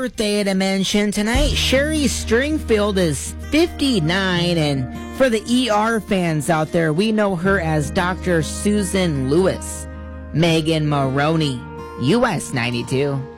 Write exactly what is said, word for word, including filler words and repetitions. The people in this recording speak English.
birthday to mention tonight. Sherry Stringfield is fifty-nine, and for the E R fans out there, we know her as Doctor Susan Lewis. Megan Maroney, U S ninety-two.